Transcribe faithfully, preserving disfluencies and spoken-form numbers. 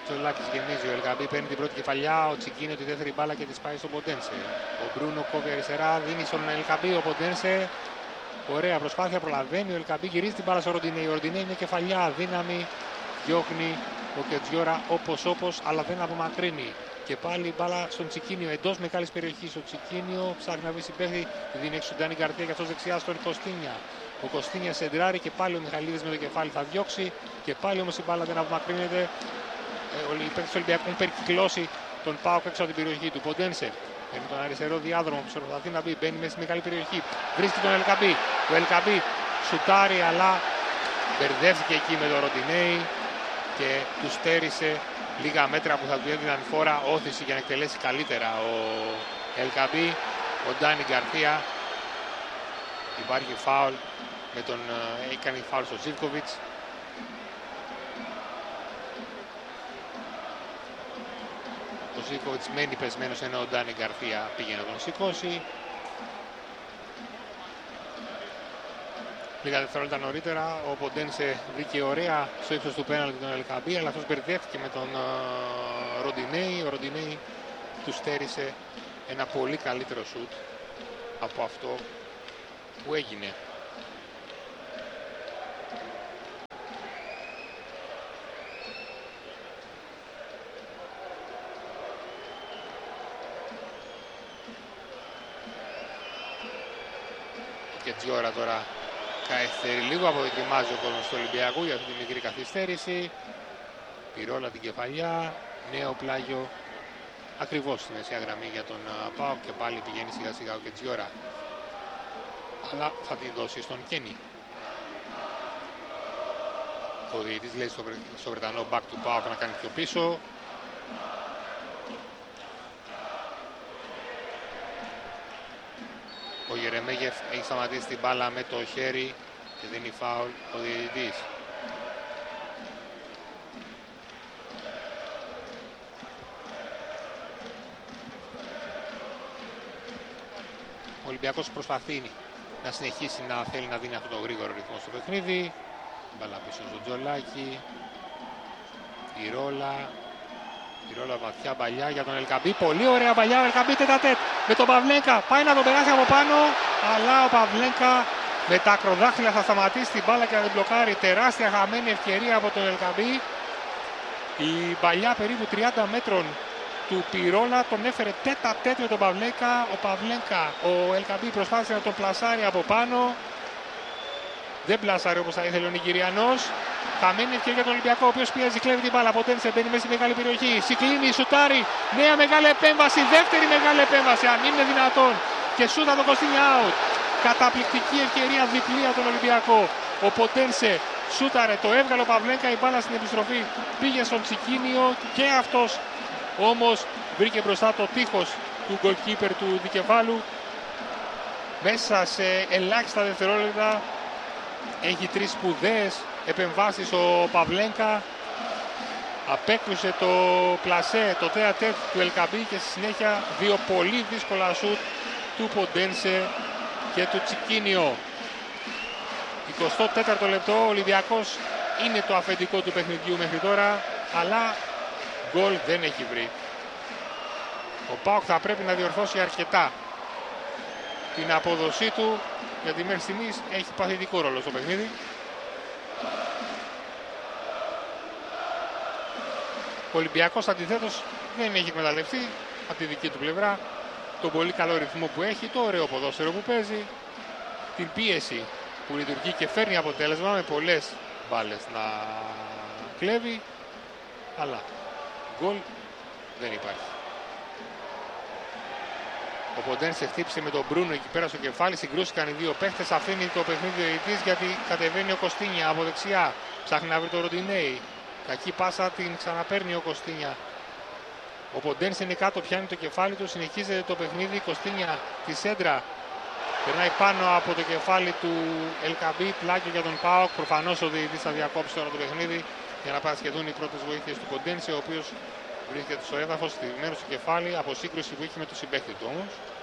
Τζολάκης γεμίζει, ο Ελκαμπή παίρνει την πρώτη κεφαλιά, ο Τσικίνιο τη δεύτερη μπάλα και τη πάει στον Ποντένσε. Ο Μπρούνο κόβει αριστερά, δίνει στον Ελκαμπή, ο Ποντένσε. Ωραία προσπάθεια, προλαβαίνει, ο Ελκαμπή γυρίζει την μπάλα στο Ροντινέι. Ο Ροντινέι είναι κεφαλιά, δύναμη, διώχνει ο Κετζιόρα όπως όπως, αλλά δεν απομακρύνει. Και πάλι η μπάλα στον Τσικίνιο εντός μεγάλης περιοχής. Ο Τσικίνιο ψάχνει να βρει συμπαίχτη, δίνει έξω τον Ντάνι Γκαρθία και αυτός δεξιά στον Κωστίνια. Ο Κωστίνια σεντράρει και πάλι ο Μιχαλίδης με το κεφάλι θα διώξει. Και πάλι όμως η μπάλα δεν απομακρύνεται. Οι παίκτες του Ολυμπιακού έχουν περικυκλώσει τον ΠΑΟΚ έξω από την περιοχή του. Ποντένσε παίρνει τον αριστερό διάδρομο που προσπαθεί να μπει. Μπαίνει μέσα στη μεγάλη περιοχή. Βρίσκει τον Ελκαμπή. Ο Ελκαμπή σουτάρει, αλλά μπερδεύτηκε εκεί με τον Ροντινέι και του στέρισε λίγα μέτρα που θα του έδιναν φόρα όθηση για να εκτελέσει καλύτερα ο Ελκαμπή. Ο Ντάνι Γκαρθία. Υπάρχει φάουλ με τον, έκανε φάουλ στο Ζίβκοβιτς. Ο Ζίβκοβιτς μένει πεσμένος ενώ ο Ντάνι Γκαρθία πήγε να τον σηκώσει. Λίγα δευτερόλεπτα νωρίτερα ο Ποντένσε βρήκε ωραία στο ύψος του πέναλτι τον Ελκαμπή, αλλά αυτός μπερδεύτηκε με τον uh, Ροντινέι. Ο Ροντινέι του στέρισε ένα πολύ καλύτερο σουτ από αυτό που έγινε. Και Τζιόρα τώρα καθυστερεί λίγο, αποδοκιμάζει ο κόσμος του Ολυμπιακού για αυτή τη μικρή καθυστέρηση. Πυρόλα την κεφαλιά, νέο πλάγιο ακριβώς στη μεσαία γραμμή για τον ΠΑΟΚ και πάλι πηγαίνει σιγά σιγά ο Κετζιόρα. Αλλά θα την δώσει στον Κένι. Ο διαιτητής λέει στο, στο Βρετανό back του ΠΑΟΚ να κάνει πιο πίσω. Ο Γερεμέγεφ έχει σταματήσει την μπάλα με το χέρι και δίνει φάουλ ο διαιτητής. Ο Ολυμπιακός προσπαθεί να συνεχίσει να θέλει να δίνει αυτό το γρήγορο ρυθμό στο παιχνίδι. Μπάλα πίσω στο Τζολάκι. Η ρόλα. Η ρόλα βαθιά παλιά για τον Ελκαμπή. Πολύ ωραία παλιά ο Ελκαμπή τετατέτ με τον Παυλέγκα. Πάει να τον περάσει από πάνω. Αλλά ο Παυλέγκα με τα ακροδάχτυλα θα σταματήσει την μπάλα και θα την μπλοκάρει. Τεράστια χαμένη ευκαιρία από τον Ελκαμπή. Η παλιά περίπου τριάντα μέτρων του Πυρόλα τον έφερε τέτα τέτ με τον Παυλέγκα. Ο Παυλέγκα, ο Ελκαμπή προσπάθησε να τον πλασάρει από πάνω. Δεν πλασάρει όπως θα ήθελε ο Νιγηριανός. Χαμένη ευκαιρία για τον Ολυμπιακό, ο οποίος πιέζει, κλέβει την μπάλα. Ποντένσε μπαίνει μέσα στη μεγάλη περιοχή. Σικλίνη, σουτάρει. Νέα μεγάλη επέμβαση. Δεύτερη μεγάλη επέμβαση, αν είναι δυνατόν. Και σούτα το Κωστίνια out. Καταπληκτική ευκαιρία διπλή από τον Ολυμπιακό. Ο Ποντένσε σούταρε, το έβγαλε ο Παυλέγκα. Η μπάλα στην επιστροφή πήγε στον Τσικίνιο και αυτός όμως βρήκε μπροστά το τείχος του goalkeeper του δικεφάλου. Μέσα σε ελάχιστα δευτερόλεπτα έχει τρεις σπουδαίες επεμβάσεις ο Παυλέγκα. Απέκλουσε το πλασέ, το τέα τέτ του Ελκαμπή και στη συνέχεια δύο πολύ δύσκολα σουτ του Ποντένσε και του Τσικίνιο. εικοστό τέταρτο λεπτό, ο Ολυμπιακός είναι το αφεντικό του παιχνιδιού μέχρι τώρα, αλλά γκολ δεν έχει βρει. Ο ΠΑΟΚ θα πρέπει να διορθώσει αρκετά την απόδοσή του, γιατί μέχρι στιγμής έχει παθητικό ρόλο στο παιχνίδι. Ο Ολυμπιακός αντιθέτως δεν έχει εκμεταλλευτεί από τη δική του πλευρά τον πολύ καλό ρυθμό που έχει, το ωραίο ποδόσφαιρο που παίζει, την πίεση που λειτουργεί και φέρνει αποτέλεσμα με πολλές μπάλες να κλέβει, αλλά γκολ δεν υπάρχει. Ο Ποντένσε χτύπησε με τον Μπρούνο εκεί πέρα στο κεφάλι, συγκρούστηκαν οι δύο παίχτες, αφήνει το παιχνίδι ο διαιτητής γιατί κατεβαίνει ο Κωστίνια από δεξιά, ψάχνει να βρει το Ροντινέι. Κακή πάσα, την ξαναπαίρνει ο Κωστίνια. Ο Ποντένσε είναι κάτω, πιάνει το κεφάλι του, συνεχίζεται το παιχνίδι. Κωστίνια τη σέντρα περνάει πάνω από το κεφάλι του Ελκαμπή, πλάκιο για τον ΠΑΟΚ. Προφανώς ο διαιτητής θα διακόψει τώρα το παιχνίδι για να παρασχεθούν οι πρώτες βοήθειες του Ποντένσε, ο οποίος βρίσκεται στο έδαφος, στηριγμένος στο κεφάλι, από σύγκρουση που είχε με το συμπαίχτη του όμως.